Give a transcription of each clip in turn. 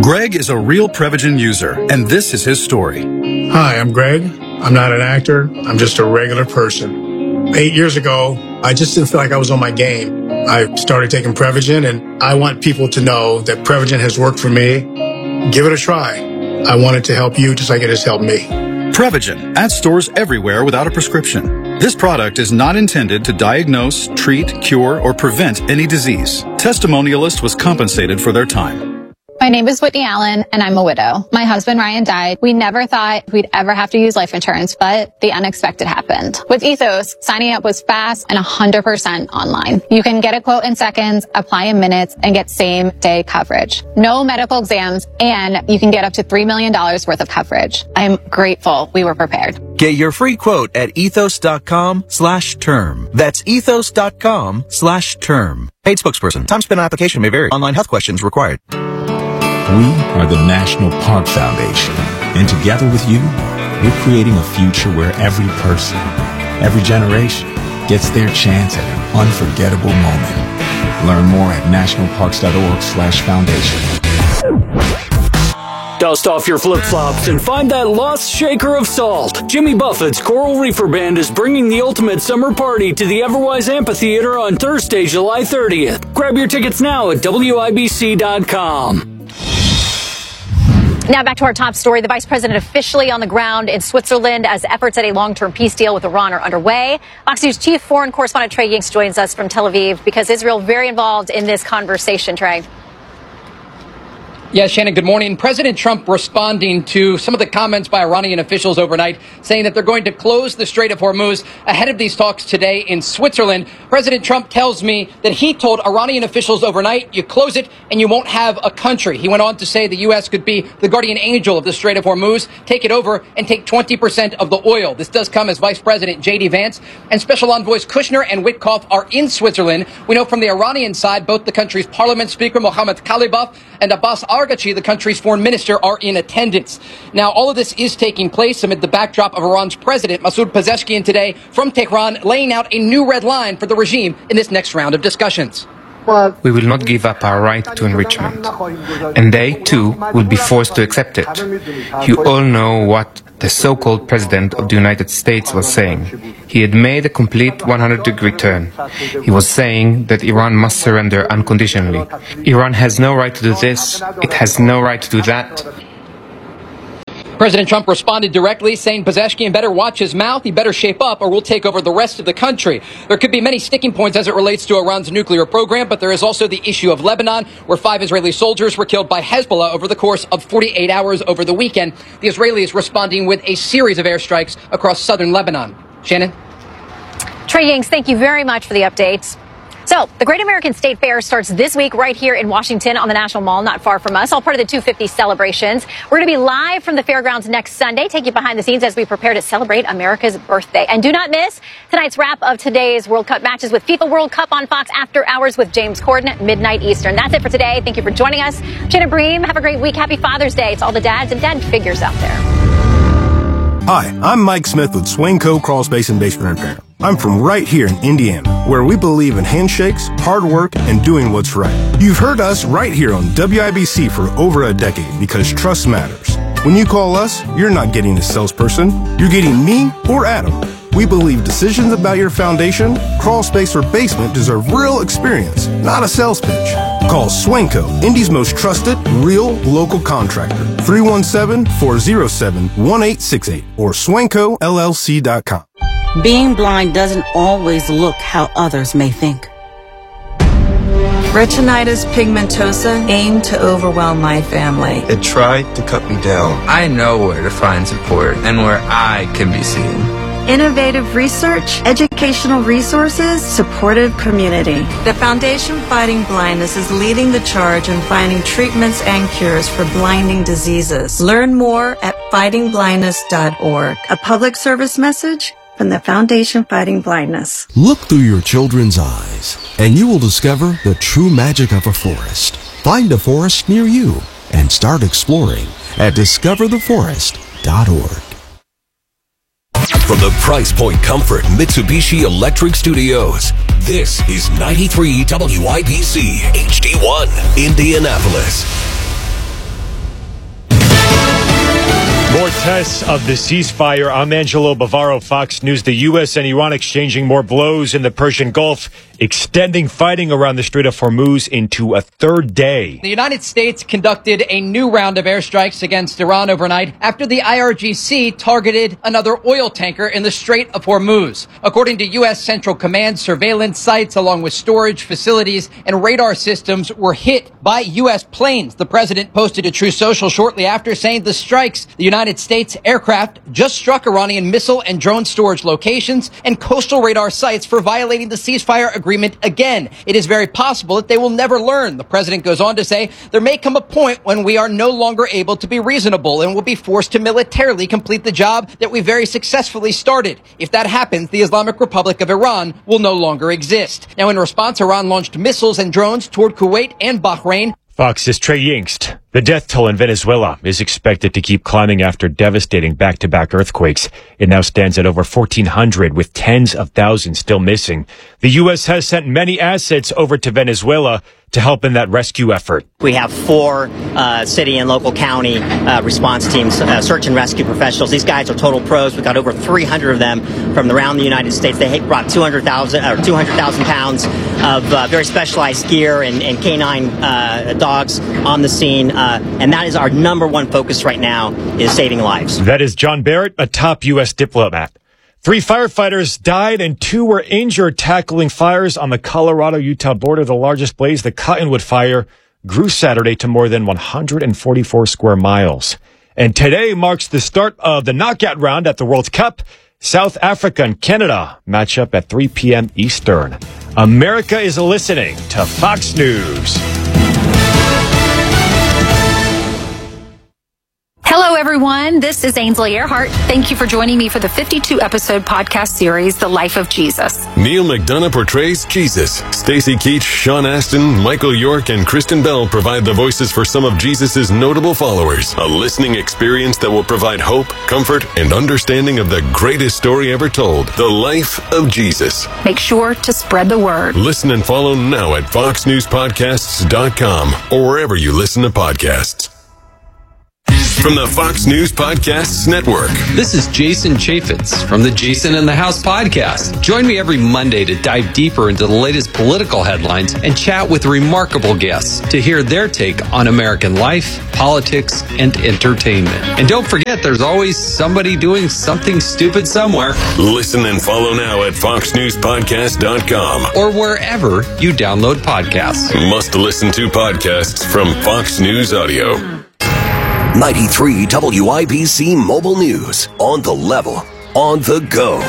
Greg is a real Prevagen user, and this is his story. Hi, I'm Greg. I'm not an actor. I'm just a regular person. 8 years ago, I just didn't feel like I was on my game. I started taking Prevagen, and I want people to know that Prevagen has worked for me. Give it a try. I want it to help you just like it has helped me. Prevagen at stores everywhere without a prescription. This product is not intended to diagnose, treat, cure, or prevent any disease. Testimonialist was compensated for their time. My name is Whitney Allen, and I'm a widow. My husband, Ryan, died. We never thought we'd ever have to use life insurance, but the unexpected happened. With Ethos, signing up was fast and 100% online. You can get a quote in seconds, apply in minutes, and get same-day coverage. No medical exams, and you can get up to $3 million worth of coverage. I am grateful we were prepared. Get your free quote at ethos.com/term. That's ethos.com/term. Paid spokesperson. Time spent on application may vary. Online health questions required. We are the National Park Foundation, and together with you, we're creating a future where every person, every generation, gets their chance at an unforgettable moment. Learn more at nationalparks.org/foundation. Dust off your flip-flops and find that lost shaker of salt. Jimmy Buffett's Coral Reefer Band is bringing the ultimate summer party to the Everwise Amphitheater on Thursday, July 30th. Grab your tickets now at WIBC.com. Now back to our top story. The vice president officially on the ground in Switzerland as efforts at a long-term peace deal with Iran are underway. Fox News chief foreign correspondent Trey Yingst joins us from Tel Aviv because Israel very involved in this conversation. Trey. Yes, Shannon, good morning. President Trump responding to some of the comments by Iranian officials overnight, saying that they're going to close the Strait of Hormuz ahead of these talks today in Switzerland. President Trump tells me that he told Iranian officials overnight, you close it and you won't have a country. He went on to say the U.S. could be the guardian angel of the Strait of Hormuz, take it over and take 20% of the oil. This does come as Vice President J.D. Vance and Special Envoys Kushner and Witkoff are in Switzerland. We know from the Iranian side, both the country's parliament speaker, Mohammad Khalibaf, and Abbas Arghachi, the country's foreign minister, are in attendance. Now, all of this is taking place amid the backdrop of Iran's president, Masoud Pezeshkian, today from Tehran, laying out a new red line for the regime in this next round of discussions. We will not give up our right to enrichment, and they, too, will be forced to accept it. You all know what the so-called President of the United States was saying. He had made a complete 100-degree turn. He was saying that Iran must surrender unconditionally. Iran has no right to do this. It has no right to do that. President Trump responded directly, saying Pezeshkian better watch his mouth, he better shape up, or we'll take over the rest of the country. There could be many sticking points as it relates to Iran's nuclear program, but there is also the issue of Lebanon, where 5 Israeli soldiers were killed by Hezbollah over the course of 48 hours over the weekend. The Israelis responding with a series of airstrikes across southern Lebanon. Shannon? Trey Yingst, thank you very much for the updates. So, the Great American State Fair starts this week right here in Washington on the National Mall, not far from us, all part of the 250 celebrations. We're going to be live from the fairgrounds next Sunday, take you behind the scenes as we prepare to celebrate America's birthday. And do not miss tonight's wrap of today's World Cup matches with FIFA World Cup on Fox After Hours with James Corden at midnight Eastern. That's it for today. Thank you for joining us. Shannon Bream, have a great week. Happy Father's Day to all the dads and dad figures out there. Hi, I'm Mike Smith with Swingco Crawl Space and Basement Repair. I'm from right here in Indiana, where we believe in handshakes, hard work, and doing what's right. You've heard us right here on WIBC for over a decade because trust matters. When you call us, you're not getting a salesperson. You're getting me or Adam. We believe decisions about your foundation, crawl space, or basement deserve real experience, not a sales pitch. Call Swingco, Indy's most trusted, real, local contractor. 317-407-1868 or SwingcoLLC.com. Being blind doesn't always look how others may think. Retinitis pigmentosa aimed to overwhelm my family. It tried to cut me down. I know where to find support and where I can be seen. Innovative research, educational resources, supportive community. The Foundation Fighting Blindness is leading the charge in finding treatments and cures for blinding diseases. Learn more at fightingblindness.org. A public service message from the Foundation Fighting Blindness. Look through your children's eyes, and you will discover the true magic of a forest. Find a forest near you and start exploring at discovertheforest.org. From the Price Point Comfort Mitsubishi Electric Studios, this is 93 WIBC HD1, Indianapolis. More tests of the ceasefire. I'm Angelo Bavaro, Fox News. The U.S. and Iran exchanging more blows in the Persian Gulf, extending fighting around the Strait of Hormuz into a third day. The United States conducted a new round of airstrikes against Iran overnight after the IRGC targeted another oil tanker in the Strait of Hormuz. According to U.S. Central Command, surveillance sites along with storage facilities and radar systems were hit by U.S. planes. The president posted to Truth Social shortly after saying the strikes, the United States aircraft just struck Iranian missile and drone storage locations and coastal radar sites for violating the ceasefire agreement again. It is very possible that they will never learn. The president goes on to say there may come a point when we are no longer able to be reasonable and will be forced to militarily complete the job that we very successfully started. If that happens, the Islamic Republic of Iran will no longer exist. Now, in response, Iran launched missiles and drones toward Kuwait and Bahrain. Fox's Trey Yingst. The death toll in Venezuela is expected to keep climbing after devastating back-to-back earthquakes. It now stands at over 1,400, with tens of thousands still missing. The U.S. has sent many assets over to Venezuela to help in that rescue effort. We have 4 city and local county response teams, search and rescue professionals. These guys are total pros. We've got over 300 of them from around the United States. They brought 200,000 pounds of very specialized gear and canine dogs on the scene. And that is our number one focus right now, is saving lives. That is John Barrett, a top U.S. diplomat. 3 firefighters died and 2 were injured tackling fires on the Colorado-Utah border. The largest blaze, the Cottonwood Fire, grew Saturday to more than 144 square miles. And today marks the start of the knockout round at the World Cup. South Africa and Canada match up at 3 p.m. Eastern. America is listening to Fox News. Hello, everyone. This is Ainsley Earhart. Thank you for joining me for the 52-episode podcast series, The Life of Jesus. Neil McDonough portrays Jesus. Stacey Keach, Sean Astin, Michael York, and Kristen Bell provide the voices for some of Jesus' notable followers. A listening experience that will provide hope, comfort, and understanding of the greatest story ever told, The Life of Jesus. Make sure to spread the word. Listen and follow now at foxnewspodcasts.com or wherever you listen to podcasts. From the Fox News Podcasts Network. This is Jason Chaffetz from the Jason in the House podcast. Join me every Monday to dive deeper into the latest political headlines and chat with remarkable guests to hear their take on American life, politics, and entertainment. And don't forget, there's always somebody doing something stupid somewhere. Listen and follow now at foxnewspodcast.com or wherever you download podcasts. Must listen to podcasts from Fox News Audio. 93 WIBC Mobile News. On the level, on the go.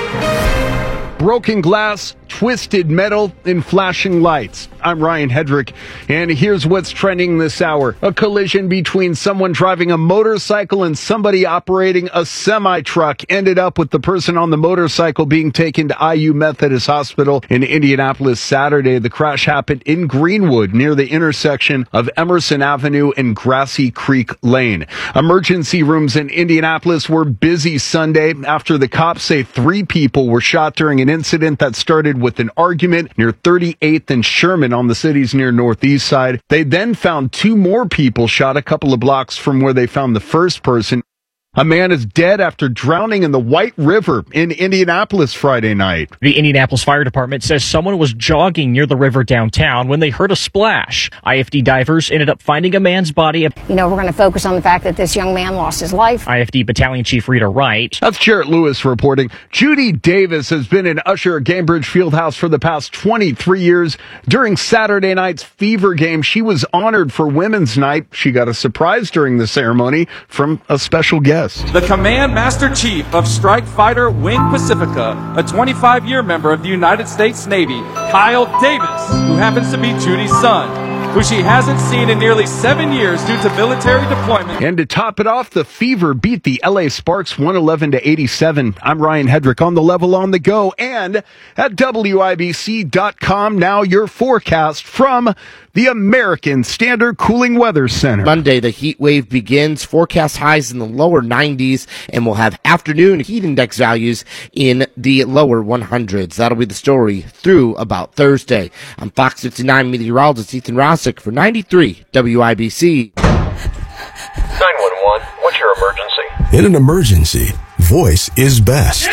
Broken glass, twisted metal, and flashing lights. I'm Ryan Hedrick, and here's what's trending this hour. A collision between someone driving a motorcycle and somebody operating a semi-truck ended up with the person on the motorcycle being taken to IU Methodist Hospital in Indianapolis Saturday. The crash happened in Greenwood near the intersection of Emerson Avenue and Grassy Creek Lane. Emergency rooms in Indianapolis were busy Sunday after the cops say 3 people were shot during an incident that started with an argument near 38th and Sherman on the city's near northeast side. They then found 2 more people shot a couple of blocks from where they found the first person. A man is dead after drowning in the White River in Indianapolis Friday night. The Indianapolis Fire Department says someone was jogging near the river downtown when they heard a splash. IFD divers ended up finding a man's body. We're going to focus on the fact that this young man lost his life. IFD Battalion Chief Rita Wright. That's Jarrett Lewis reporting. Judy Davis has been an usher at Gainbridge Fieldhouse for the past 23 years. During Saturday night's Fever game, she was honored for Women's Night. She got a surprise during the ceremony from a special guest. The Command Master Chief of Strike Fighter Wing Pacifica, a 25-year member of the United States Navy, Kyle Davis, who happens to be Judy's son, who she hasn't seen in nearly 7 years due to military deployment. And to top it off, the Fever beat the LA Sparks 111-87. I'm Ryan Hedrick on the level on the go and at WIBC.com. Now your forecast from the American Standard Cooling Weather Center. Monday, the heat wave begins. Forecast highs in the lower 90s, and we'll have afternoon heat index values in the lower 100s. That'll be the story through about Thursday. I'm Fox 59 meteorologist Ethan Rossick for 93 WIBC. 911. 911. What's your emergency? In an emergency, voice is best.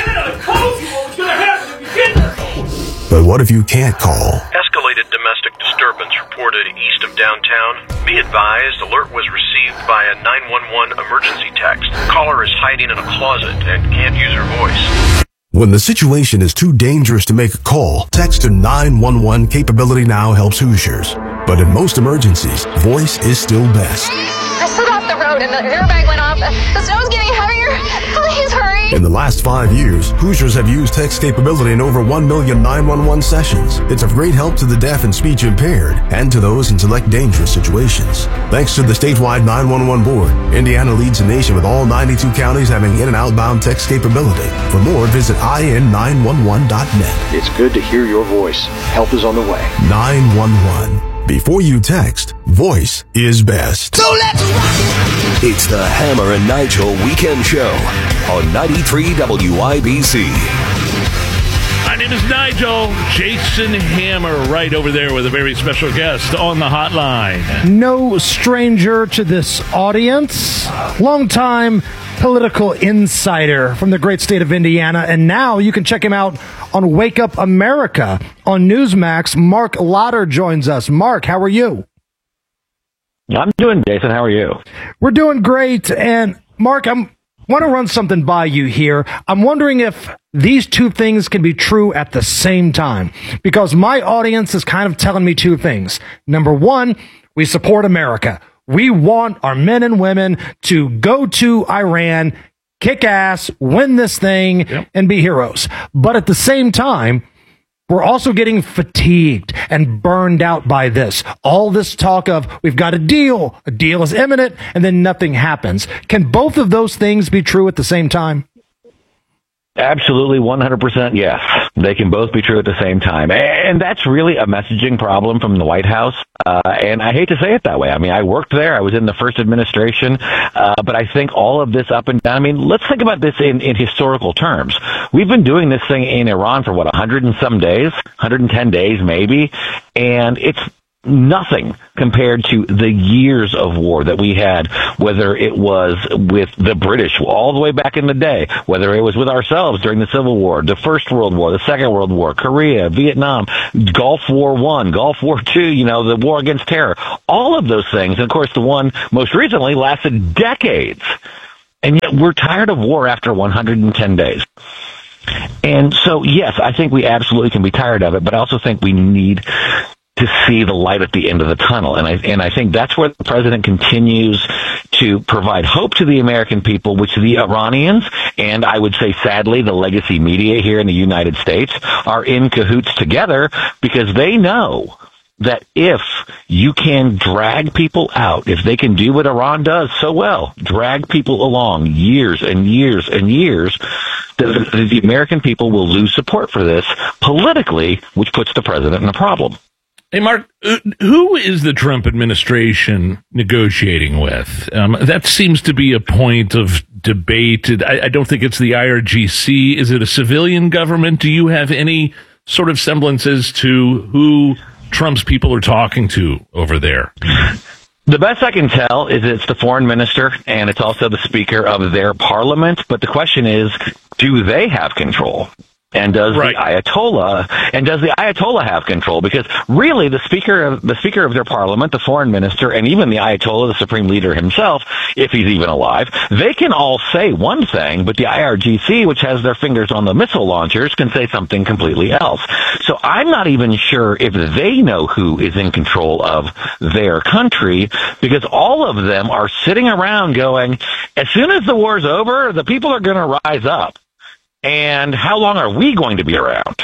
But what if you can't call? Escalated domestic disturbance reported east of downtown. Be advised, alert was received by a 911 emergency text. Caller is hiding in a closet and can't use her voice. When the situation is too dangerous to make a call, text to 911 capability now helps Hoosiers. But in most emergencies, voice is still best. I slid off the road and the airbag went off. The snow's getting heavier. Please hurry. In the last 5 years, Hoosiers have used text capability in over 1 million 911 sessions. It's of great help to the deaf and speech impaired and to those in select dangerous situations. Thanks to the statewide 911 board, Indiana leads the nation with all 92 counties having in- and outbound text capability. For more, visit in911.net. It's good to hear your voice. Help is on the way. 911. Before you text, voice is best. So let's rock it! It's the Hammer and Nigel Weekend Show on 93 WIBC. My name is Nigel. Jason Hammer right over there with a very special guest on the hotline. No stranger to this audience. Longtime political insider from the great state of Indiana. And now you can check him out on Wake Up America on Newsmax. Mark Lotter joins us. Mark, how are you? I'm doing, Jason. How are you? We're doing great. And Mark, I want to run something by you here. I'm wondering if these two things can be true at the same time, because my audience is kind of telling me two things. Number one, we support America. We want our men and women to go to Iran, kick ass, win this thing, and be heroes. But at the same time, we're also getting fatigued and burned out by this. All this talk of we've got a deal is imminent, and then nothing happens. Can both of those things be true at the same time? Absolutely, 100% yes. They can both be true at the same time. And that's really a messaging problem from the White House. And I hate to say it that way. I mean, I worked there. I was in the first administration. But I think all of this up and down, I mean, let's think about this in historical terms. We've been doing this thing in Iran for, 100 and some days, 110 days maybe. And it's nothing compared to the years of war that we had, whether it was with the British all the way back in the day, whether it was with ourselves during the Civil War, the First World War, the Second World War, Korea, Vietnam, Gulf War I, Gulf War II, the war against terror, all of those things. And of course, the one most recently lasted decades. And yet we're tired of war after 110 days. And so, yes, I think we absolutely can be tired of it, but I also think we need to see the light at the end of the tunnel. And I think that's where the president continues to provide hope to the American people, which the Iranians, and I would say sadly the legacy media here in the United States, are in cahoots together, because they know that if you can drag people out, if they can do what Iran does so well, drag people along years and years and years, the American people will lose support for this politically, which puts the president in a problem. Hey, Mark, who is the Trump administration negotiating with? That seems to be a point of debate. I don't think it's the IRGC. Is it a civilian government? Do you have any sort of semblances to who Trump's people are talking to over there? The best I can tell is it's the foreign minister, and it's also the speaker of their parliament. But the question is, do they have control? And does the Ayatollah have control? Because really, the speaker of their parliament, the foreign minister, and even the Ayatollah, the supreme leader himself, if he's even alive, they can all say one thing, but the IRGC, which has their fingers on the missile launchers, can say something completely else. So I'm not even sure if they know who is in control of their country, because all of them are sitting around going, as soon as the war's over, the people are going to rise up. And how long are we going to be around?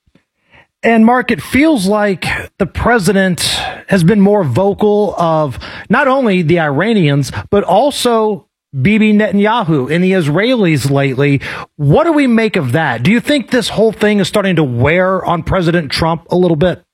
And Mark, it feels like the president has been more vocal of not only the Iranians, but also Bibi Netanyahu and the Israelis lately. What do we make of that? Do you think this whole thing is starting to wear on President Trump a little bit?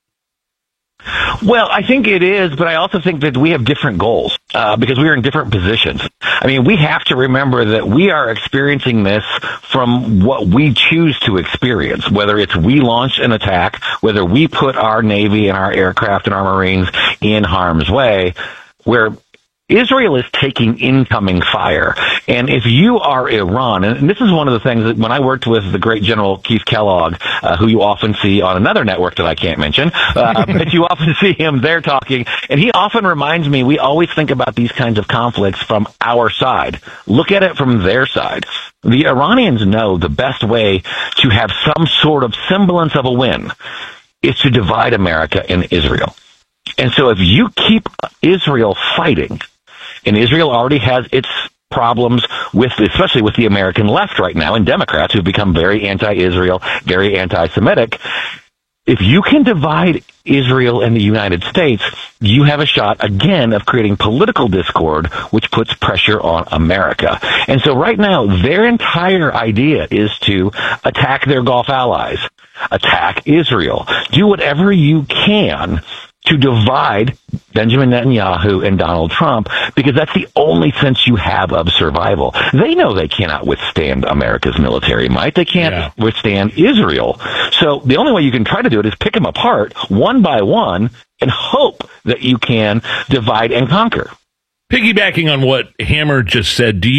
Well, I think it is, but I also think that we have different goals because we are in different positions. I mean, we have to remember that we are experiencing this from what we choose to experience, whether it's we launch an attack, whether we put our Navy and our aircraft and our Marines in harm's way, where Israel is taking incoming fire. And if you are Iran, and this is one of the things that when I worked with the great General Keith Kellogg, who you often see on another network that I can't mention, but you often see him there talking, and he often reminds me, we always think about these kinds of conflicts from our side. Look at it from their side. The Iranians know the best way to have some sort of semblance of a win is to divide America and Israel. And so if you keep Israel fighting, and Israel already has its problems with, especially with the American left right now, and Democrats who've become very anti-Israel, very anti-Semitic. If you can divide Israel and the United States, you have a shot, again, of creating political discord, which puts pressure on America. And so right now, their entire idea is to attack their Gulf allies, attack Israel, do whatever you can to divide Benjamin Netanyahu and Donald Trump, because that's the only sense you have of survival. They know they cannot withstand America's military might. They can't withstand Israel. So the only way you can try to do it is pick them apart one by one and hope that you can divide and conquer. Piggybacking on what Hammer just said, do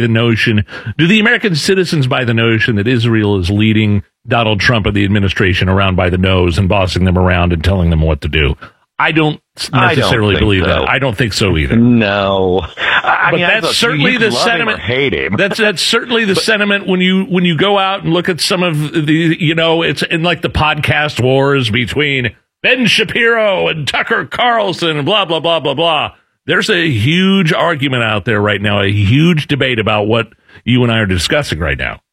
the American citizens buy the notion that Israel is leading Donald Trump and the administration around by the nose and bossing them around and telling them what to do? I don't necessarily believe that. I don't think so either. No. But that's certainly the sentiment. Hate him. That's certainly the sentiment when you go out and look at some of the, it's in like the podcast wars between Ben Shapiro and Tucker Carlson and blah, blah, blah, blah, blah. There's a huge argument out there right now, a huge debate about what you and I are discussing right now.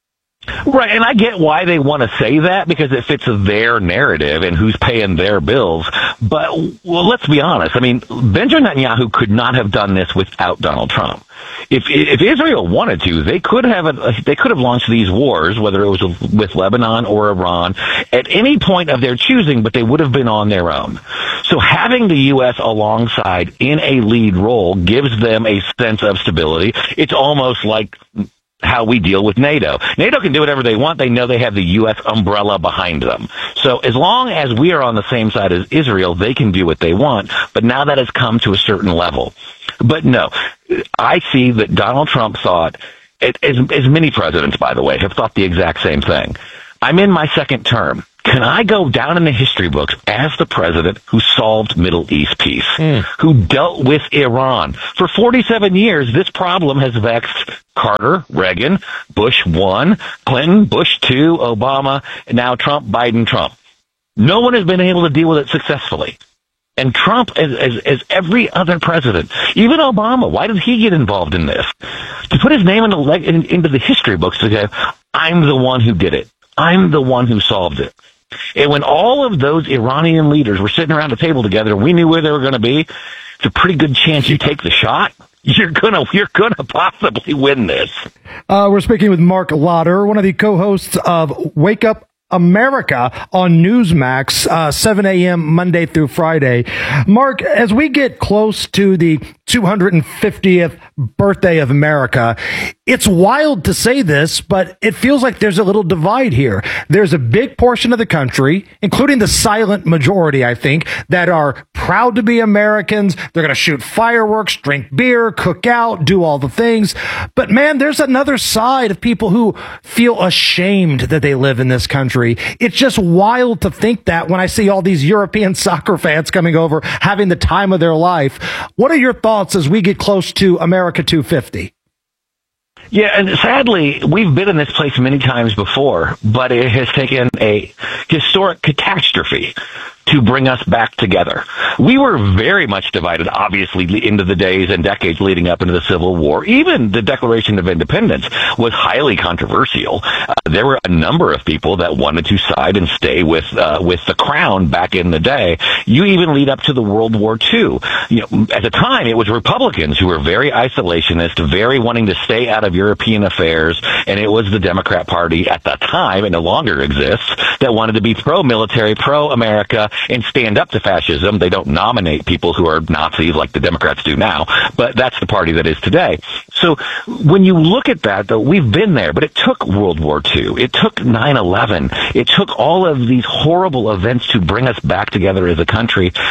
Right, and I get why they want to say that, because it fits their narrative and who's paying their bills. But, well, let's be honest. I mean, Benjamin Netanyahu could not have done this without Donald Trump. If Israel wanted to, they could have launched these wars, whether it was with Lebanon or Iran, at any point of their choosing, but they would have been on their own. So having the U.S. alongside in a lead role gives them a sense of stability. It's almost like how we deal with NATO. NATO can do whatever they want. They know they have the U.S. umbrella behind them. So as long as we are on the same side as Israel, they can do what they want. But now that has come to a certain level. But no, I see that Donald Trump thought, as many presidents, by the way, have thought the exact same thing. I'm in my second term. Can I go down in the history books as the president who solved Middle East peace, who dealt with Iran? For 47 years, this problem has vexed Carter, Reagan, Bush 1, Clinton, Bush 2, Obama, and now Trump, Biden, Trump. No one has been able to deal with it successfully. And Trump, as every other president, even Obama, why did he get involved in this? To put his name into the history books to go, I'm the one who did it. I'm the one who solved it. And when all of those Iranian leaders were sitting around a table together and we knew where they were going to be, it's a pretty good chance you take the shot. You're gonna possibly win this. We're speaking with Mark Lotter, one of the co-hosts of Wake Up America on Newsmax, 7 a.m. Monday through Friday. Mark, as we get close to the 250th birthday of America, it's wild to say this, but it feels like there's a little divide here. There's a big portion of the country, including the silent majority, I think, that are proud to be Americans. They're going to shoot fireworks, drink beer, cook out, do all the things. But man, there's another side of people who feel ashamed that they live in this country. It's just wild to think that when I see all these European soccer fans coming over, having the time of their life. What are your thoughts as we get close to America 250? Yeah, and sadly, we've been in this place many times before, but it has taken a historic catastrophe to bring us back together. We were very much divided, obviously, into the days and decades leading up into the Civil War. Even the Declaration of Independence was highly controversial. There were a number of people that wanted to side and stay with the crown back in the day. You even lead up to the World War II. At the time, it was Republicans who were very isolationist, very wanting to stay out of European affairs, and it was the Democrat Party at the time, it no longer exists, that wanted to be pro-military, pro-America, and stand up to fascism. They don't nominate people who are Nazis like the Democrats do now, but that's the party that is today. So when you look at that, though, we've been there, but it took World War II. It took 9/11. It took all of these horrible events to bring us back together as a country.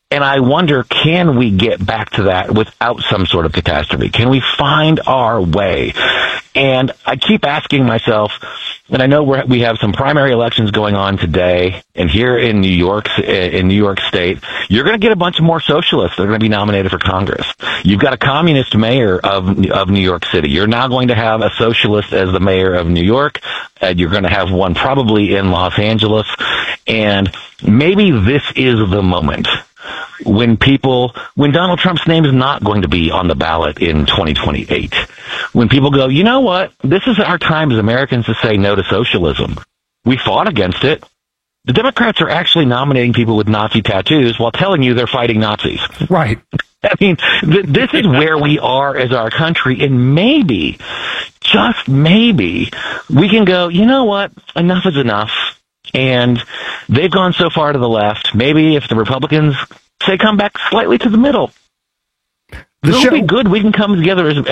And I wonder, can we get back to that without some sort of catastrophe? Can we find our way? And I keep asking myself, and I know we have some primary elections going on today, and here in New York State, you're going to get a bunch of more socialists that are going to be nominated for Congress. You've got a communist mayor of New York City. You're now going to have a socialist as the mayor of New York. You're going to have one probably in Los Angeles. And maybe this is the moment when Donald Trump's name is not going to be on the ballot in 2028, when people go, you know what, this is our time as Americans to say no to socialism. We fought against it. The Democrats are actually nominating people with Nazi tattoos while telling you they're fighting Nazis. Right. I mean, this is where we are as our country, and maybe, just maybe, we can go, you know what, enough is enough. And they've gone so far to the left. Maybe if the Republicans say come back slightly to the middle, it'll be good. We can come together as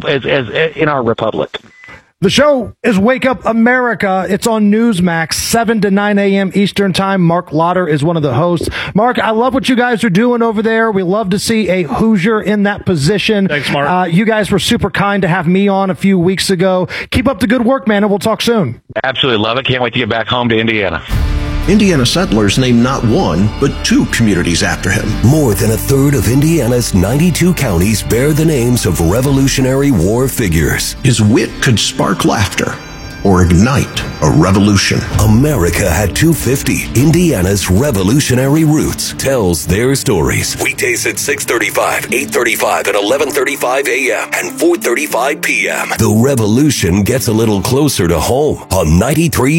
in our republic. The show is Wake Up America. It's on Newsmax, 7 to 9 a.m. Eastern Time. Mark Lauder is one of the hosts. Mark, I love what you guys are doing over there. We love to see a Hoosier in that position. Thanks, Mark. You guys were super kind to have me on a few weeks ago. Keep up the good work, man, and we'll talk soon. Absolutely love it. Can't wait to get back home to Indiana. Indiana settlers named not one, but 2 communities after him. More than a third of Indiana's 92 counties bear the names of Revolutionary War figures. His wit could spark laughter or ignite a revolution. America had 250. Indiana's Revolutionary Roots tells their stories. Weekdays at 6:35, 8:35, and 11:35 a.m. and 4:35 p.m. The revolution gets a little closer to home on 93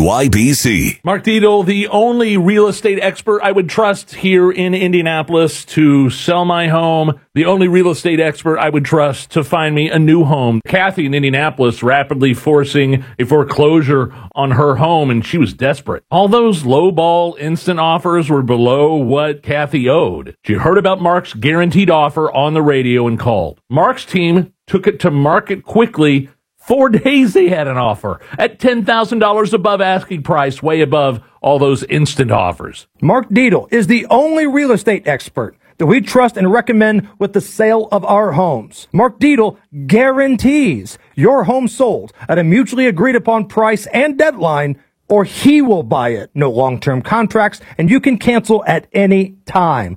WIBC. Mark Dietel, the only real estate expert I would trust here in Indianapolis to sell my home, the only real estate expert I would trust to find me a new home. Kathy in Indianapolis rapidly forcing a foreclosure on her home, and she was desperate. All those lowball instant offers were below what Kathy owed. She heard about Mark's guaranteed offer on the radio and called. Mark's team took it to market quickly. 4 days they had an offer at $10,000 above asking price, way above all those instant offers. Mark Dietel is the only real estate expert that we trust and recommend with the sale of our homes. Mark Dietel guarantees your home sold at a mutually agreed upon price and deadline, or he will buy it. No long-term contracts, and you can cancel at any time.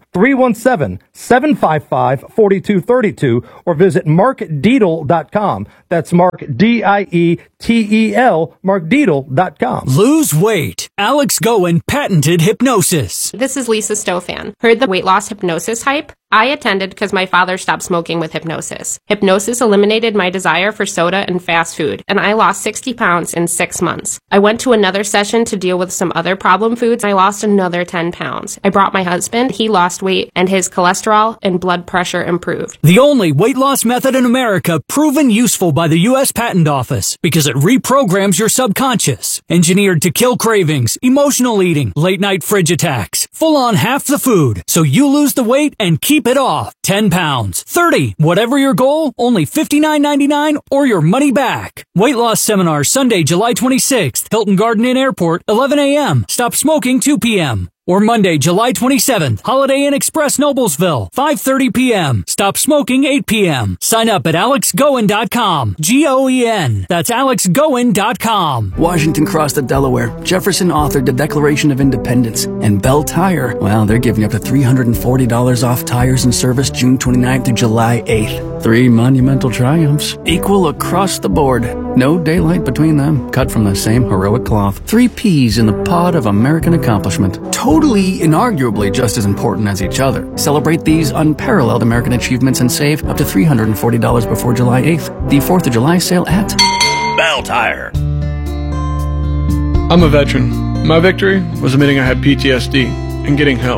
317-755-4232 or visit markdietel.com. That's Mark, D-I-E-T-E-L, markdietel.com. Lose weight. Alex Goen patented hypnosis. This is Lisa Stofan. Heard the weight loss hypnosis hype? I attended because my father stopped smoking with hypnosis. Hypnosis eliminated my desire for soda and fast food, and I lost 60 pounds in 6 months. I went to another session to deal with some other problem foods, and I lost another 10 pounds. I brought my husband, he lost weight, and his cholesterol and blood pressure improved. The only weight loss method in America proven useful by the U.S. Patent Office because it reprograms your subconscious. Engineered to kill cravings, emotional eating, late night fridge attacks, full on half the food, so you lose the weight and keep it off. 10 pounds, 30, whatever your goal, only $59.99 or your money back. Weight loss seminar Sunday, July 26th, Hilton Garden Inn Airport, 11 a.m. Stop smoking 2 p.m. Or Monday, July 27th, Holiday Inn Express, Noblesville, 5:30 p.m. Stop smoking 8 p.m. Sign up at alexgoen.com. G-O-E-N. That's alexgoen.com. Washington crossed the Delaware. Jefferson authored the Declaration of Independence. And Bell Tire, well, they're giving up to $340 off tires and service June 29th to July 8th. 3 monumental triumphs, equal across the board. No daylight between them, cut from the same heroic cloth. 3 peas in the pod of American accomplishment. Totally, inarguably just as important as each other. Celebrate these unparalleled American achievements and save up to $340 before July 8th. The 4th of July sale at Bell Tire. I'm a veteran. My victory was admitting I had PTSD and getting help.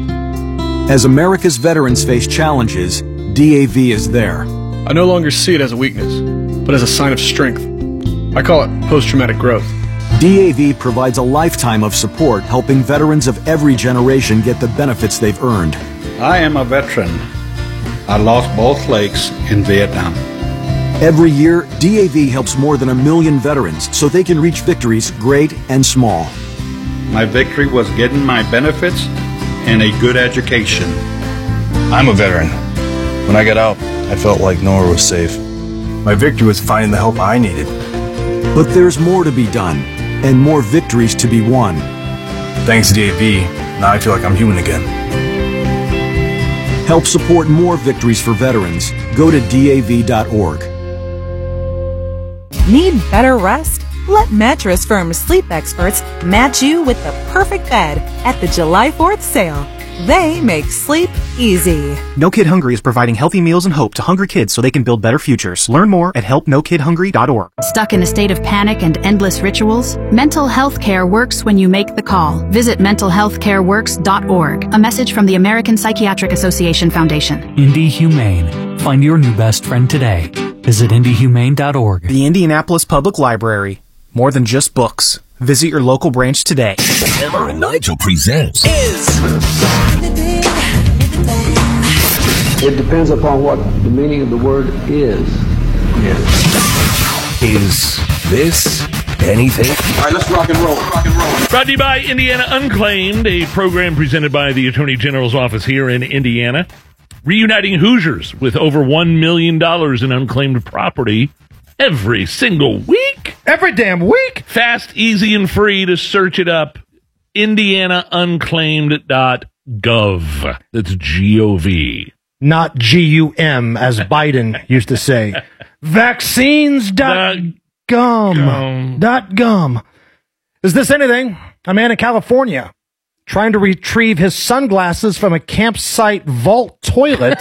As America's veterans face challenges, DAV is there. I no longer see it as a weakness, but as a sign of strength. I call it post-traumatic growth. DAV provides a lifetime of support, helping veterans of every generation get the benefits they've earned. I am a veteran. I lost both legs in Vietnam. Every year, DAV helps more than 1 million veterans so they can reach victories great and small. My victory was getting my benefits and a good education. I'm a veteran. When I got out, I felt like nowhere was safe. My victory was finding the help I needed. But there's more to be done, and more victories to be won. Thanks to DAV, now I feel like I'm human again. Help support more victories for veterans. Go to DAV.org. Need better rest? Let Mattress Firm Sleep Experts match you with the perfect bed at the July 4th sale. They make sleep easy. No Kid Hungry is providing healthy meals and hope to hungry kids so they can build better futures. Learn more at helpnokidhungry.org. Stuck in a state of panic and endless rituals? Mental health care works when you make the call. Visit mentalhealthcareworks.org. A message from the American Psychiatric Association Foundation. Indie Humane. Find your new best friend today. Visit indiehumane.org. The Indianapolis Public Library. More than just books. Visit your local branch today. Hammer and Nigel presents It depends upon what the meaning of the word is. Is this anything? All right, let's rock and roll. Brought to you by Indiana Unclaimed, a program presented by the Attorney General's office here in Indiana, reuniting Hoosiers with over $1 million in unclaimed property every single week. Every damn week. Fast, easy, and free to search it up. IndianaUnclaimed.gov. That's G-O-V. Not G-U-M, as Biden used to say. Vaccines.gum. Is this anything? A man in California trying to retrieve his sunglasses from a campsite vault toilet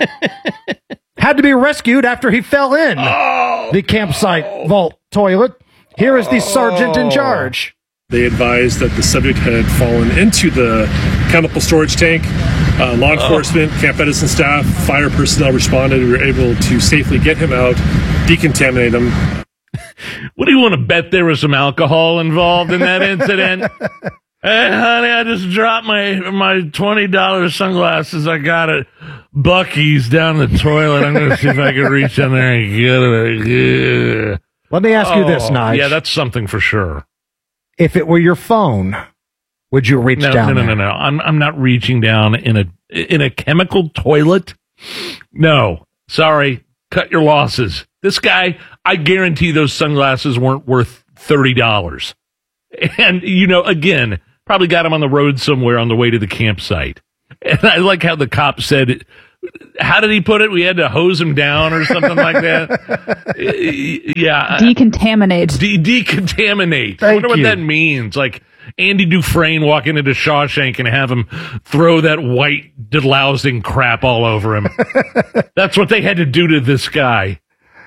had to be rescued after he fell in the campsite vault toilet. Here is the sergeant in charge. They advised that the subject had fallen into the chemical storage tank. Law enforcement, Camp Edison staff, fire personnel responded. We were able to safely get him out, decontaminate him. What do you want to bet there was some alcohol involved in that incident? Hey, honey, I just dropped my $20 sunglasses I got at Buc-ee's down the toilet. I'm going to see if I can reach in there and get it. Let me ask you this, Nige. Yeah, that's something for sure. If it were your phone, would you reach down? No. I'm not reaching down in a chemical toilet. No, sorry. Cut your losses. This guy, I guarantee those sunglasses weren't worth $30. And, again, probably got him on the road somewhere on the way to the campsite. And I like how the cop said, how did he put it? We had to hose him down or something like that. Yeah. Decontaminate. Decontaminate. I wonder what that means. Like Andy Dufresne walking into Shawshank and have him throw that white delousing crap all over him. That's what they had to do to this guy.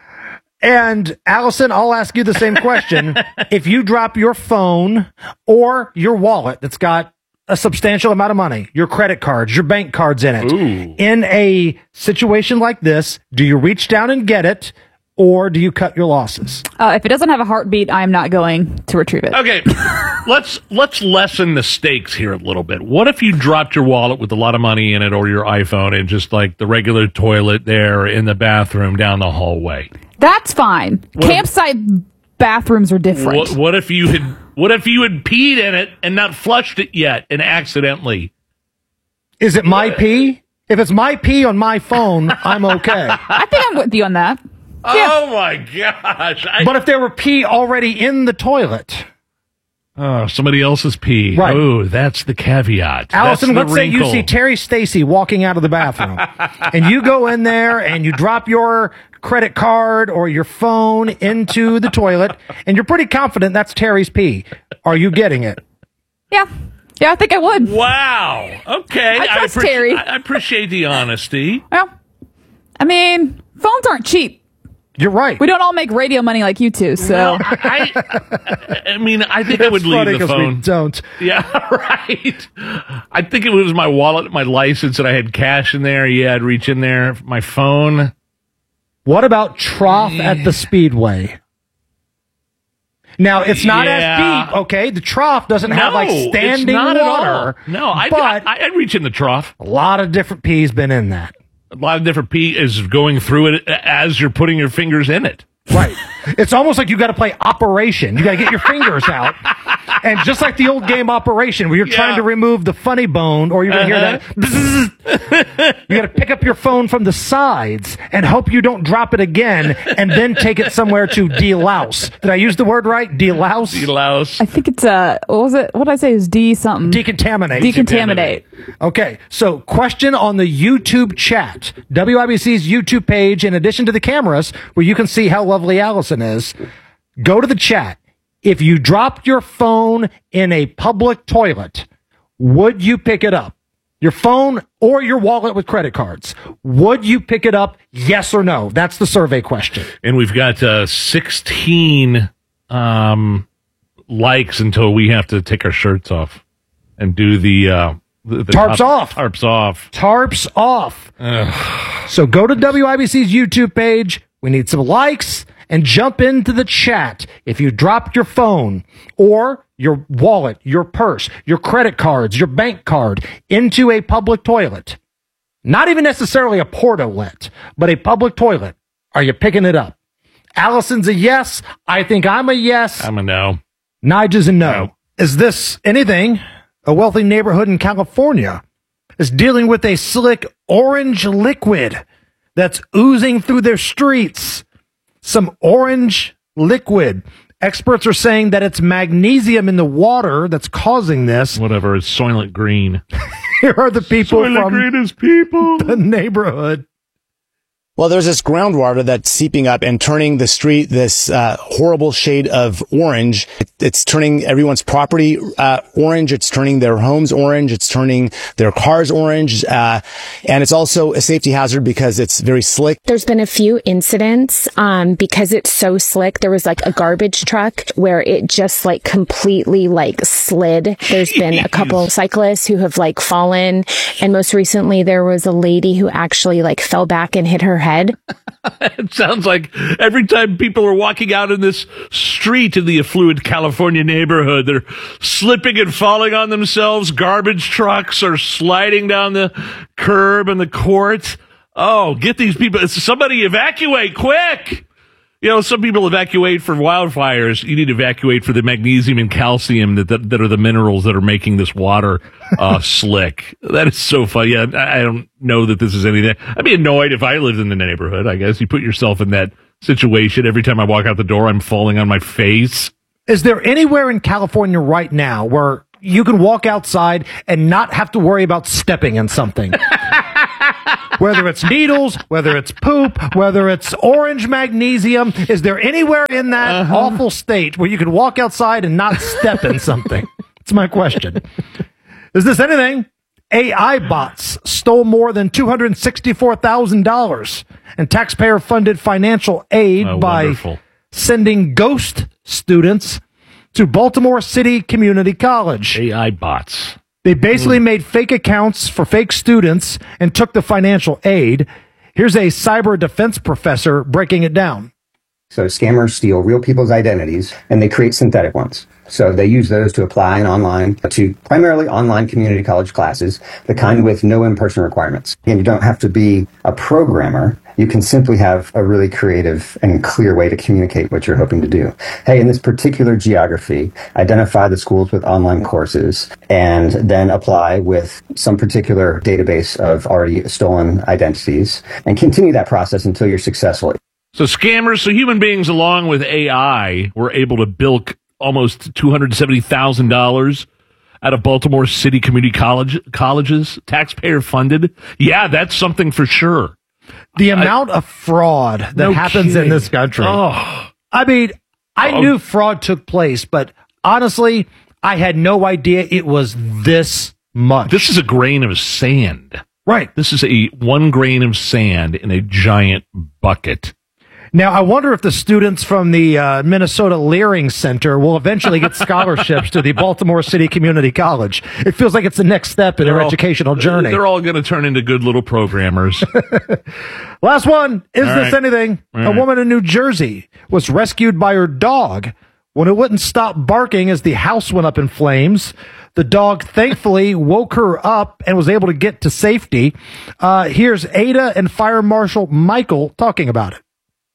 And Allison, I'll ask you the same question. If you drop your phone or your wallet that's got a substantial amount of money, your credit cards, your bank cards in it, in a situation like this, do you reach down and get it, or do you cut your losses? If it doesn't have a heartbeat, I am not going to retrieve it. Okay, let's lessen the stakes here a little bit. What if you dropped your wallet with a lot of money in it, or your iPhone, in just like the regular toilet there in the bathroom down the hallway? That's fine. Campsite bathrooms are different. What if you had peed in it and not flushed it yet and accidentally? Is it my pee? If it's my pee on my phone, I'm okay. I think I'm with you on that. Oh my gosh. But if there were pee already in the toilet. Oh, somebody else's pee. Right. Oh, that's the caveat. Allison, let's say you see Terry Stacy walking out of the bathroom and you go in there and you drop your credit card or your phone into the toilet and you're pretty confident that's Terry's pee. Are you getting it? Yeah, I think I would. Wow. Okay. I trust Terry. I appreciate the honesty. Well, I mean, phones aren't cheap. You're right. We don't all make radio money like you two, so. Well, I mean, I think I would leave the phone. We don't. Yeah, right. I think it was my wallet, my license, that I had cash in there. Yeah, I'd reach in there. My phone. What about trough at the Speedway? Now, it's not as deep, okay? The trough doesn't have, standing water. At all. No, I'd reach in the trough. A lot of different pee's been in that. A lot of different pee is going through it as you're putting your fingers in it. Right. It's almost like you got to play Operation. You got to get your fingers out And just like the old game Operation, where you're trying to remove the funny bone, or you're going to hear that, bzzz, you got to pick up your phone from the sides and hope you don't drop it again, and then take it somewhere to delouse. Did I use the word right? Delouse? Delouse. I think it's what was it? What did I say? Is D something? Decontaminate. Decontaminate. Okay, so question on the YouTube chat, WIBC's YouTube page, in addition to the cameras, where you can see how lovely Allison is. Go to the chat. If you dropped your phone in a public toilet, would you pick it up? Your phone or your wallet with credit cards. Would you pick it up? Yes or no? That's the survey question. And we've got 16 likes until we have to take our shirts off and do the tarps off. Tarps off. Tarps off. Ugh. So go to WIBC's YouTube page. We need some likes. And jump into the chat if you dropped your phone or your wallet, your purse, your credit cards, your bank card into a public toilet. Not even necessarily a portolet, but a public toilet. Are you picking it up? Allison's a yes. I think I'm a yes. I'm a no. Nigel's a no. Is this anything? A wealthy neighborhood in California is dealing with a slick orange liquid that's oozing through their streets. Some orange liquid. Experts are saying that it's magnesium in the water that's causing this. Whatever, it's Soylent Green. Here are the people Soylent from Green is people. The neighborhood. Well, there's this groundwater that's seeping up and turning the street this horrible shade of orange. It's turning everyone's property orange. It's turning their homes orange. It's turning their cars orange. And it's also a safety hazard because it's very slick. There's been a few incidents because it's so slick. There was like a garbage truck where it just like completely like slid. There's been a couple cyclists who have like fallen. And most recently there was a lady who actually like fell back and hit her head. It sounds like every time people are walking out in this street in the affluent California neighborhood, they're slipping and falling on themselves. Garbage trucks are sliding down the curb and the court. Oh, get these people. Somebody evacuate quick. You know, some people evacuate for wildfires. You need to evacuate for the magnesium and calcium that are the minerals that are making this water slick. That is so funny. Yeah, I don't know that this is anything. I'd be annoyed if I lived in the neighborhood, I guess. You put yourself in that situation. Every time I walk out the door, I'm falling on my face. Is there anywhere in California right now where you can walk outside and not have to worry about stepping in something? Whether it's needles, whether it's poop, whether it's orange magnesium, is there anywhere in that awful state where you can walk outside and not step in something? That's my question. Is this anything? AI bots stole more than $264,000 in taxpayer-funded financial aid by sending ghost students to Baltimore City Community College. AI bots. They basically made fake accounts for fake students and took the financial aid. Here's a cyber defense professor breaking it down. So scammers steal real people's identities and they create synthetic ones. So they use those to apply to primarily online community college classes, the kind with no in-person requirements. And you don't have to be a programmer. You can simply have a really creative and clear way to communicate what you're hoping to do. Hey, in this particular geography, identify the schools with online courses and then apply with some particular database of already stolen identities and continue that process until you're successful. So human beings along with AI were able to bilk almost $270,000 out of Baltimore City Community colleges, taxpayer funded. Yeah, that's something for sure. The amount of fraud that happens in this country. Oh. I mean, I knew fraud took place, but honestly, I had no idea it was this much. This is a grain of sand. Right. This is 1 grain of sand in a giant bucket. Now, I wonder if the students from the Minnesota Leering Center will eventually get scholarships to the Baltimore City Community College. It feels like it's the next step in their educational journey. They're all going to turn into good little programmers. Last one. Is this anything? A woman in New Jersey was rescued by her dog when it wouldn't stop barking as the house went up in flames. The dog thankfully woke her up and was able to get to safety. Here's Ada and Fire Marshal Michael talking about it.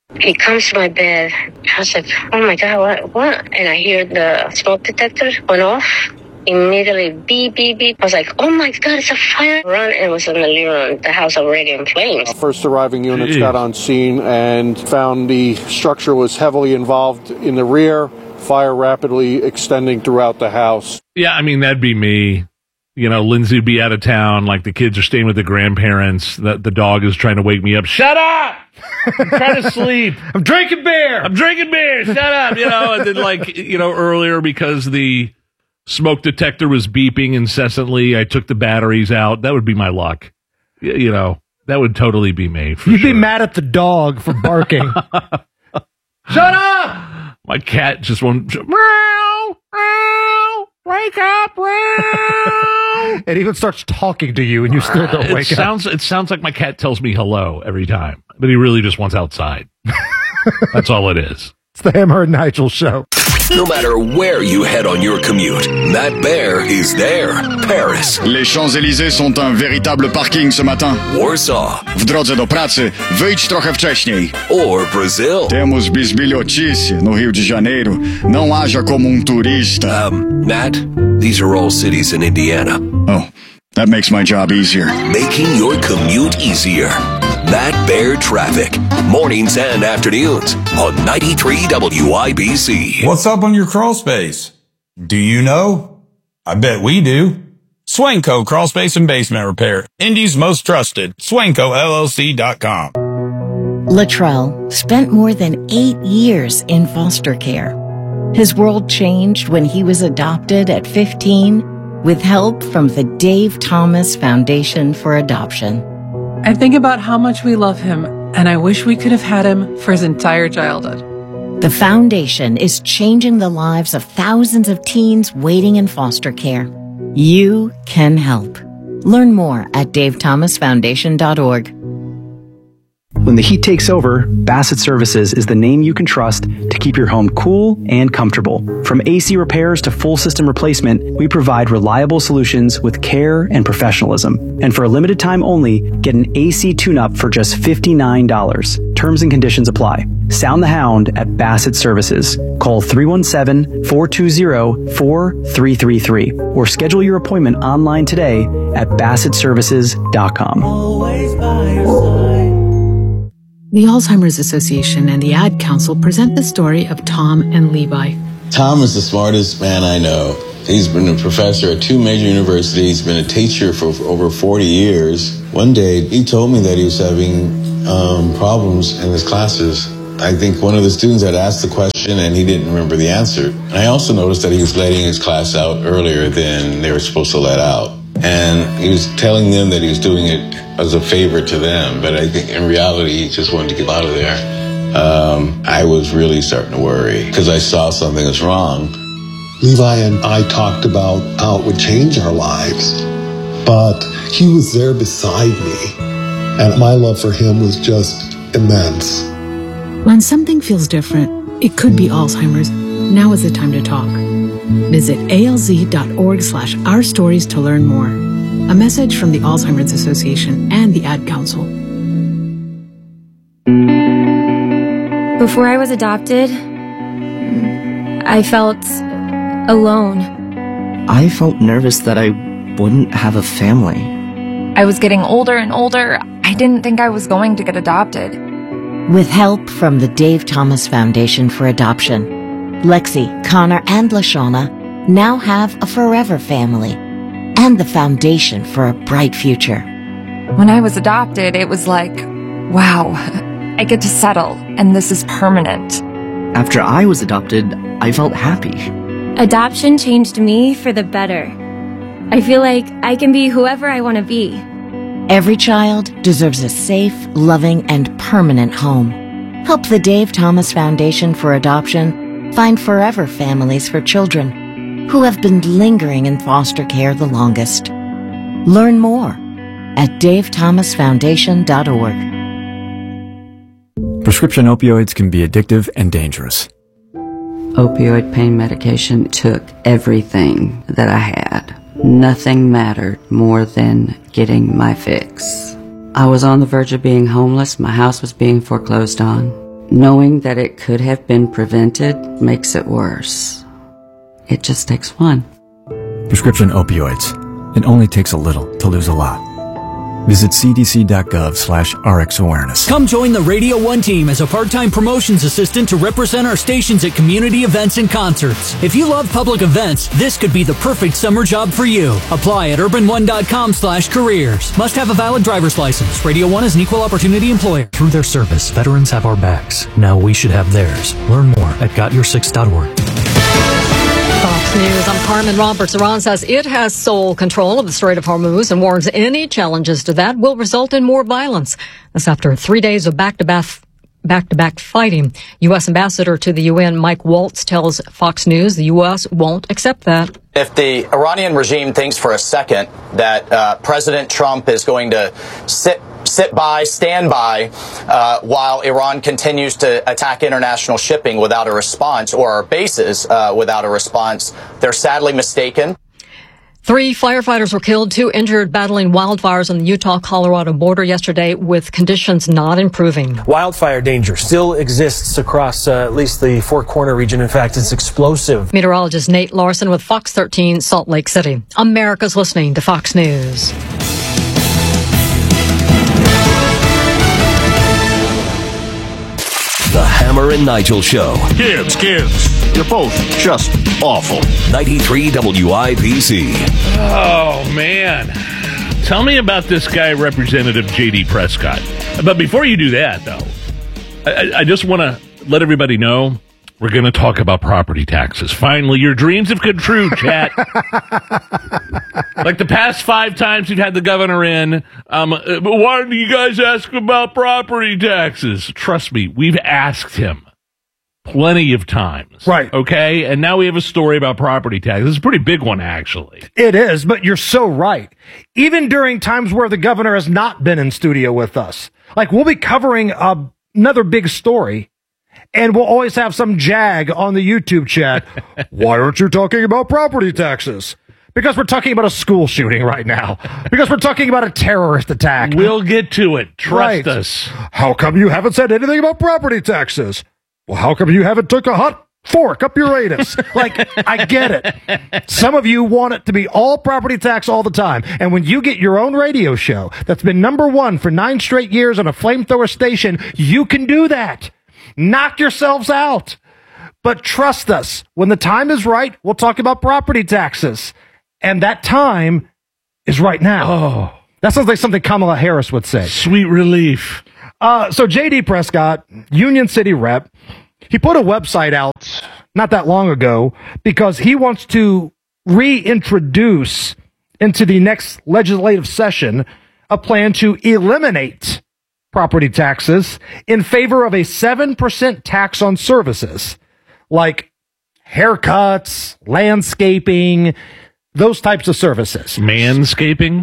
He comes to my bed. I was like, oh my God, what? And I hear the smoke detector went off. Immediately, beep, beep, beep. I was like, oh my God, it's a fire. Run, and it was in the living room, the house already in flames. First arriving units got on scene and found the structure was heavily involved in the rear, fire rapidly extending throughout the house. Yeah, I mean, that'd be me. You know, Lindsay would be out of town, like the kids are staying with the grandparents. The dog is trying to wake me up. Shut up! I'm trying to sleep. I'm drinking beer. Shut up, you know. And then, like, you know, earlier because the smoke detector was beeping incessantly, I took the batteries out. That would be my luck. You know, that would totally be me. You'd be mad at the dog for barking. Shut up! My cat just won't. Meow, meow, wake up, meow. It even starts talking to you, and you still don't wake up. It sounds like my cat tells me hello every time, but he really just wants outside. That's all it is. It's the Hammer and Nigel Show. No matter where you head on your commute, Matt Bear is there. Paris. Les Champs-Élysées sont un véritable parking ce matin. Warsaw. W drodze do pracy, wyjdź trochę wcześniej. Or Brazil. Temos bisbilhotice no Rio de Janeiro. Não haja como turista. Matt, these are all cities in Indiana. Oh, that makes my job easier. Making your commute easier. Matt Bear Traffic. Mornings and afternoons on 93 WIBC. What's up on your crawl space? Do you know? I bet we do. Swanko Crawl Space and Basement Repair. Indy's most trusted. SwankoLLC.com. Latrell spent more than 8 years in foster care. His world changed when he was adopted at 15 with help from the Dave Thomas Foundation for Adoption. I think about how much we love him, and I wish we could have had him for his entire childhood. The foundation is changing the lives of thousands of teens waiting in foster care. You can help. Learn more at davethomasfoundation.org. When the heat takes over, Bassett Services is the name you can trust to keep your home cool and comfortable. From AC repairs to full system replacement, we provide reliable solutions with care and professionalism. And for a limited time only, get an AC tune-up for just $59. Terms and conditions apply. Sound the Hound at Bassett Services. Call 317-420-4333 or schedule your appointment online today at BassettServices.com. Always by your side. The Alzheimer's Association and the Ad Council present the story of Tom and Levi. Tom is the smartest man I know. He's been a professor at 2 major universities, been a teacher for over 40 years. One day, he told me that he was having problems in his classes. I think one of the students had asked the question and he didn't remember the answer. And I also noticed that he was letting his class out earlier than they were supposed to let out. And he was telling them that he was doing it as a favor to them, but I think in reality he just wanted to get out of there. I was really starting to worry because I saw something was wrong. Levi and I talked about how it would change our lives, but he was there beside me, and my love for him was just immense. When something feels different, it could be Alzheimer's. Now is the time to talk. Visit alz.org/ourstories to learn more. A message from the Alzheimer's Association and the Ad Council. Before I was adopted, I felt alone. I felt nervous that I wouldn't have a family. I was getting older and older. I didn't think I was going to get adopted. With help from the Dave Thomas Foundation for Adoption, Lexi, Connor, and LaShawna now have a forever family and the foundation for a bright future. When I was adopted, it was like, wow, I get to settle, and this is permanent. After I was adopted, I felt happy. Adoption changed me for the better. I feel like I can be whoever I want to be. Every child deserves a safe, loving, and permanent home. Help the Dave Thomas Foundation for Adoption find forever families for children who have been lingering in foster care the longest. Learn more at davethomasfoundation.org. Prescription opioids can be addictive and dangerous. Opioid pain medication took everything that I had. Nothing mattered more than getting my fix. I was on the verge of being homeless. My house was being foreclosed on. Knowing that it could have been prevented makes it worse. It just takes one. Prescription opioids. It only takes a little to lose a lot. Visit cdc.gov/RxAwareness. Come join the Radio 1 team as a part-time promotions assistant to represent our stations at community events and concerts. If you love public events, this could be the perfect summer job for you. Apply at urban1.com/careers. Must have a valid driver's license. Radio 1 is an equal opportunity employer. Through their service, veterans have our backs. Now we should have theirs. Learn more at gotyoursix.org. Fox News, I'm Carmen Roberts. Iran says it has sole control of the Strait of Hormuz and warns any challenges to that will result in more violence. This after 3 days of back-to-back fighting. U.S. Ambassador to the UN, Mike Waltz, tells Fox News the U.S. won't accept that. If the Iranian regime thinks for a second that President Trump is going to stand by while Iran continues to attack international shipping without a response, or our bases without a response, they're sadly mistaken. 3 firefighters were killed, 2 injured battling wildfires on the Utah-Colorado border yesterday with conditions not improving. Wildfire danger still exists across at least the Four Corner region. In fact, it's explosive. Meteorologist Nate Larson with Fox 13 Salt Lake City. America's listening to Fox News. The Hammer and Nigel Show. Kids, you're both just awful. 93 WIBC. Oh, man. Tell me about this guy, Representative J.D. Prescott. But before you do that, though, I just want to let everybody know we're going to talk about property taxes. Finally, your dreams have come true, chat. Like the past 5 times we've had the governor in, why do you guys ask about property taxes? Trust me, we've asked him plenty of times. Right. Okay? And now we have a story about property taxes. It's a pretty big one, actually. It is, but you're so right. Even during times where the governor has not been in studio with us, like we'll be covering another big story, and we'll always have some jag on the YouTube chat. Why aren't you talking about property taxes? Because we're talking about a school shooting right now. Because we're talking about a terrorist attack. We'll get to it. Trust us. How come you haven't said anything about property taxes? Well, how come you haven't took a hot fork up your anus? Like, I get it. Some of you want it to be all property tax all the time. And when you get your own radio show that's been #1 for 9 straight years on a flamethrower station, you can do that. Knock yourselves out. But trust us, when the time is right, we'll talk about property taxes. And that time is right now. Oh, that sounds like something Kamala Harris would say. Sweet relief. So J.D. Prescott, Union City rep, he put a website out not that long ago because he wants to reintroduce into the next legislative session a plan to eliminate property taxes in favor of a 7% tax on services like haircuts, landscaping, those types of services. Manscaping?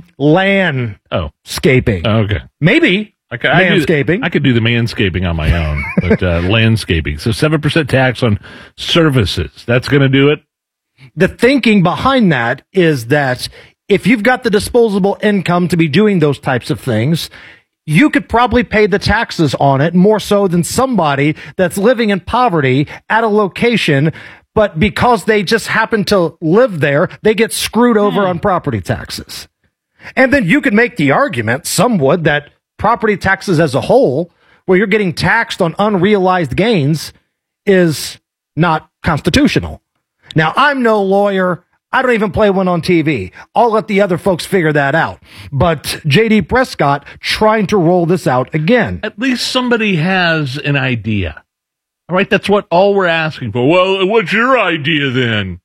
Landscaping. Oh, okay. Maybe manscaping. I could do the manscaping on my own, but landscaping. So 7% tax on services. That's going to do it? The thinking behind that is that if you've got the disposable income to be doing those types of things, you could probably pay the taxes on it more so than somebody that's living in poverty at a location, but because they just happen to live there, they get screwed over on property taxes. And then you could make the argument, some would, that property taxes as a whole, where you're getting taxed on unrealized gains, is not constitutional. Now, I'm no lawyer. I don't even play one on TV. I'll let the other folks figure that out. But J.D. Prescott trying to roll this out again. At least somebody has an idea. All right, that's all we're asking for. Well, what's your idea then?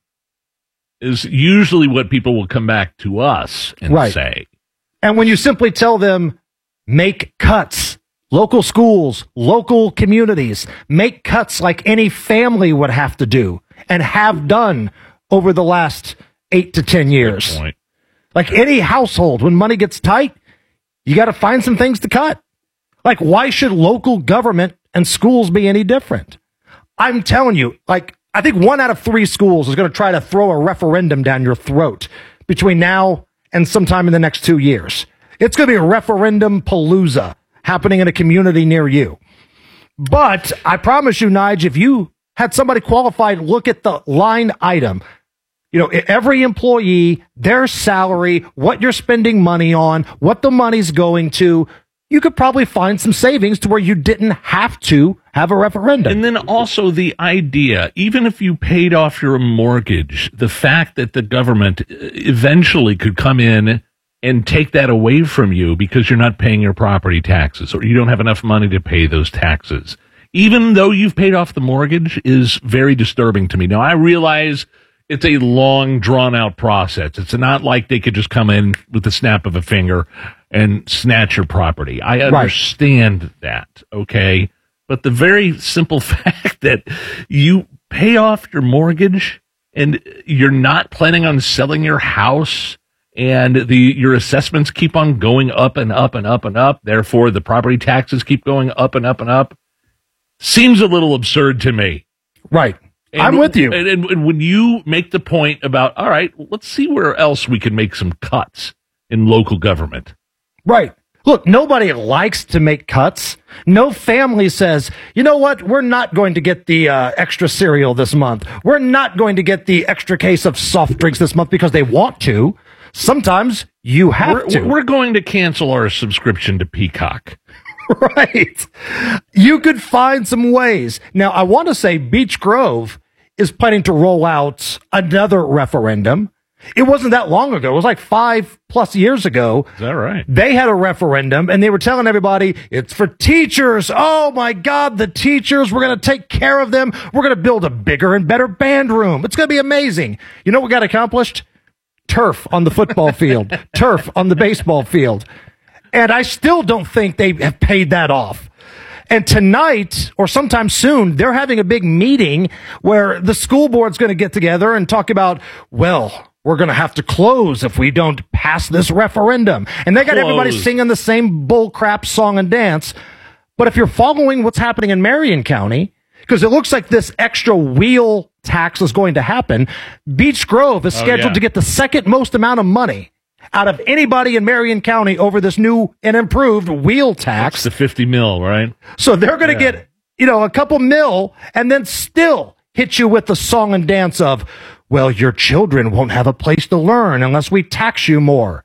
Is usually what people will come back to us and say. And when you simply tell them, make cuts, local schools, local communities, make cuts like any family would have to do and have done over the last 8 to 10 years. Like any household, when money gets tight, you got to find some things to cut. Like, why should local government and schools be any different? I'm telling you, like, I think 1 out of 3 schools is going to try to throw a referendum down your throat between now and sometime in the next 2 years. It's going to be a referendum palooza happening in a community near you. But I promise you, Nige, if you had somebody qualified look at the line item, you know, every employee, their salary, what you're spending money on, what the money's going to, you could probably find some savings to where you didn't have to have a referendum. And then also the idea, even if you paid off your mortgage, the fact that the government eventually could come in and take that away from you because you're not paying your property taxes or you don't have enough money to pay those taxes, even though you've paid off the mortgage, is very disturbing to me. Now, I realize it's a long, drawn-out process. It's not like they could just come in with the snap of a finger and snatch your property. I understand that, okay? But the very simple fact that you pay off your mortgage and you're not planning on selling your house and your assessments keep on going up and up and up and up, therefore the property taxes keep going up and up and up, seems a little absurd to me. Right. And I'm with you. And when you make the point about, all right, let's see where else we can make some cuts in local government. Right. Look, nobody likes to make cuts. No family says, you know what, we're not going to get the extra cereal this month. We're not going to get the extra case of soft drinks this month because they want to. Sometimes you have to. We're going to cancel our subscription to Peacock. Right. You could find some ways. Now, I want to say Beech Grove is planning to roll out another referendum. It wasn't that long ago. It was like 5+ years ago. Is that right? They had a referendum and they were telling everybody it's for teachers. Oh my God, the teachers, we're going to take care of them. We're going to build a bigger and better band room. It's going to be amazing. You know what got accomplished? Turf on the football field, turf on the baseball field. And I still don't think they have paid that off. And tonight, or sometime soon, they're having a big meeting where the school board's going to get together and talk about, well, we're going to have to close if we don't pass this referendum. And they got everybody singing the same bull crap song and dance. But if you're following what's happening in Marion County, because it looks like this extra wheel tax is going to happen, Beech Grove is scheduled to get the second most amount of money out of anybody in Marion County over this new and improved wheel tax. That's the $50 million, right? So they're going to get, you know, a couple mil and then still hit you with the song and dance of, well, your children won't have a place to learn unless we tax you more.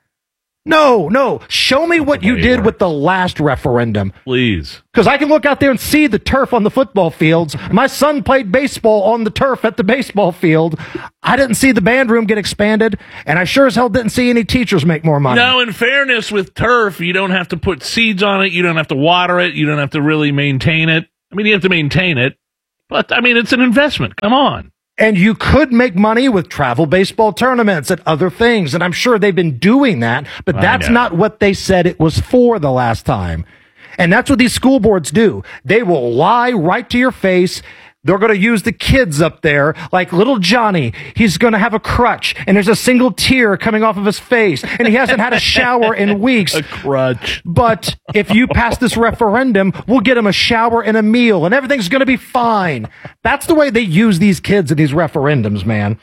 No. Show me what you did with the last referendum. Please. Because I can look out there and see the turf on the football fields. My son played baseball on the turf at the baseball field. I didn't see the band room get expanded, and I sure as hell didn't see any teachers make more money. Now, in fairness, with turf, you don't have to put seeds on it. You don't have to water it. You don't have to really maintain it. I mean, you have to maintain it, but, I mean, it's an investment. Come on. And you could make money with travel baseball tournaments and other things. And I'm sure they've been doing that, but that's not what they said it was for the last time. And that's what these school boards do. They will lie right to your face. They're going to use the kids up there, like little Johnny. He's going to have a crutch, and there's a single tear coming off of his face, and he hasn't had a shower in weeks. A crutch. But if you pass this referendum, we'll get him a shower and a meal, and everything's going to be fine. That's the way they use these kids in these referendums, man.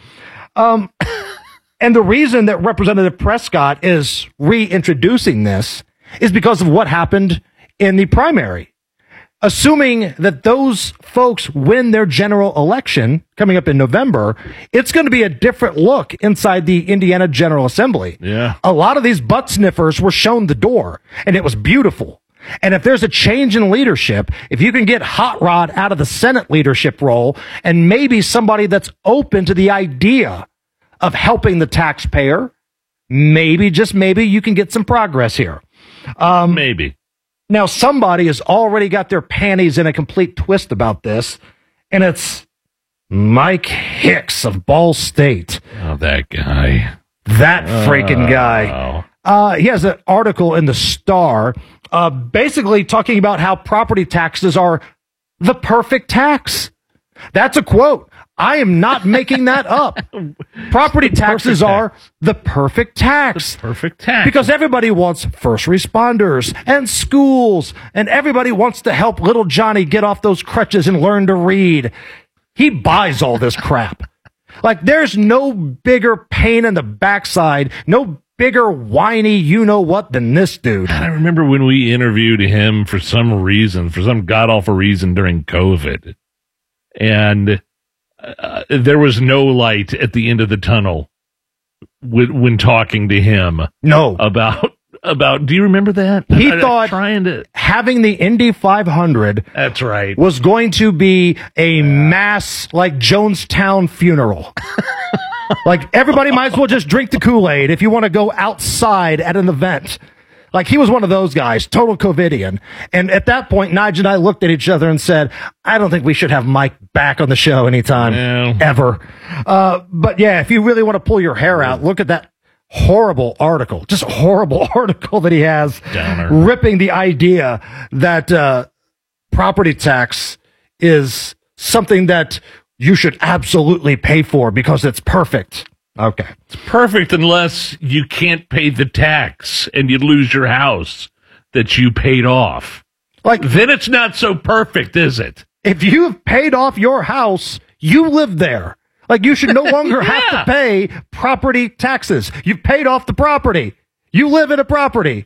And the reason that Representative Prescott is reintroducing this is because of what happened in the primary. Assuming that those folks win their general election coming up in November, it's going to be a different look inside the Indiana General Assembly. Yeah. A lot of these butt sniffers were shown the door, and it was beautiful. And if there's a change in leadership, if you can get Hot Rod out of the Senate leadership role and maybe somebody that's open to the idea of helping the taxpayer, maybe, just maybe, you can get some progress here. Maybe. Now, somebody has already got their panties in a complete twist about this, and it's Mike Hicks of Ball State. Oh, that guy. That freaking guy. He has an article in the Star basically talking about how property taxes are the perfect tax. That's a quote. I am not making that up. Property taxes are the perfect tax. The perfect tax. Because everybody wants first responders and schools, and everybody wants to help little Johnny get off those crutches and learn to read. He buys all this crap. Like, there's no bigger pain in the backside, no bigger whiny you-know-what than this dude. I remember when we interviewed him for some god-awful reason during COVID. And there was no light at the end of the tunnel when talking to him. No. About, do you remember that? He thought having the Indy 500 that's right. was going to be a mass, like, Jonestown funeral. Like, everybody might as well just drink the Kool-Aid if you want to go outside at an event. Like, he was one of those guys, total COVIDian. And at that point, Nigel and I looked at each other and said, I don't think we should have Mike back on the show anytime, ever. But yeah, if you really want to pull your hair out, look at that horrible article that he has ripping the idea that property tax is something that you should absolutely pay for because it's perfect. Okay. It's perfect unless you can't pay the tax and you lose your house that you paid off. Like, then it's not so perfect, is it? If you've paid off your house, you live there. Like, you should no longer have to pay property taxes. You've paid off the property. You live in a property.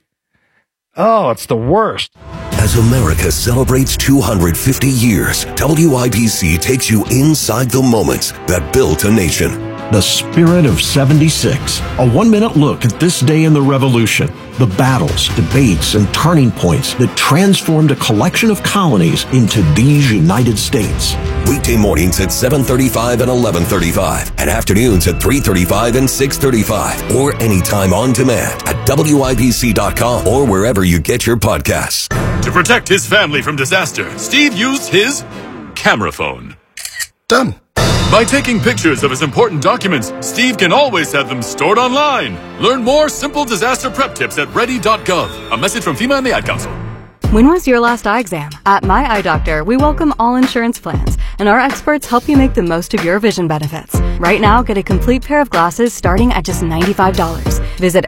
Oh, it's the worst. As America celebrates 250 years, WIBC takes you inside the moments that built a nation. The Spirit of 76. A 1-minute look at this day in the Revolution. The battles, debates, and turning points that transformed a collection of colonies into these United States. Weekday mornings at 7:35 and 11:35, and afternoons at 3:35 and 6:35, or anytime on demand at WIBC.com or wherever you get your podcasts. To protect his family from disaster, Steve used his camera phone. Done. By taking pictures of his important documents, Steve can always have them stored online. Learn more simple disaster prep tips at ready.gov. A message from FEMA and the Ad Council. When was your last eye exam? At My Eye Doctor, we welcome all insurance plans, and our experts help you make the most of your vision benefits. Right now, get a complete pair of glasses starting at just $95. Visit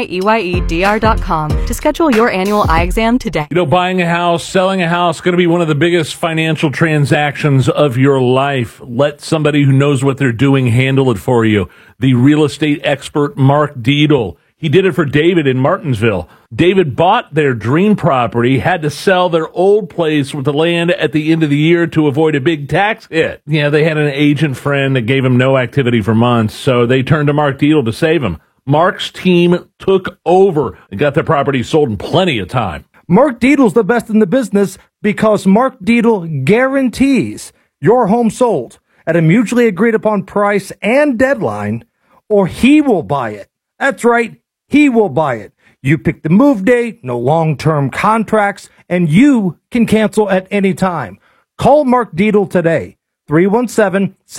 MYEYEDR.com to schedule your annual eye exam today. You know, buying a house, selling a house, going to be one of the biggest financial transactions of your life. Let somebody who knows what they're doing handle it for you. The real estate expert, Mark Dietl. He did it for David in Martinsville. David bought their dream property, had to sell their old place with the land at the end of the year to avoid a big tax hit. Yeah, they had an agent friend that gave him no activity for months, so they turned to Mark Dietl to save him. Mark's team took over and got their property sold in plenty of time. Mark Dietl's the best in the business because Mark Dietl guarantees your home sold at a mutually agreed upon price and deadline, or he will buy it. That's right. He will buy it. You pick the move date, no long-term contracts, and you can cancel at any time. Call Mark Dietl today, 317